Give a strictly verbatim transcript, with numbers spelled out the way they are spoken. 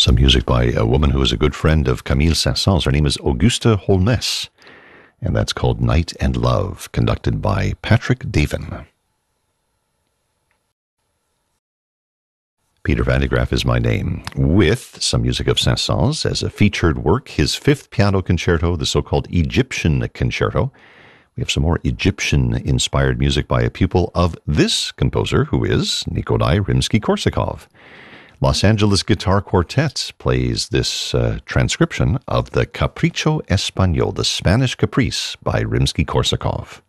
Some music by a woman who is a good friend of Camille Saint-Saëns. Her name is Auguste Holness, and that's called Night and Love, conducted by Patrick Davin. Peter Van de Graaff is my name, with some music of Saint-Saëns as a featured work, his fifth piano concerto, the so-called Egyptian Concerto. We have some more Egyptian-inspired music by a pupil of this composer, who is Nikolai Rimsky-Korsakov. Los Angeles Guitar Quartet plays this uh, transcription of the Capricho Español, the Spanish Caprice by Rimsky-Korsakov.